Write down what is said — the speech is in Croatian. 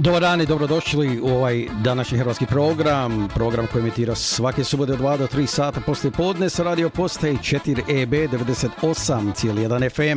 Dobar dan i dobrodošli u ovaj današnji hrvatski program koji emitira svake subote od 2 do 3 sata poslije podne sa radio postaje 4EB 98,1 FM.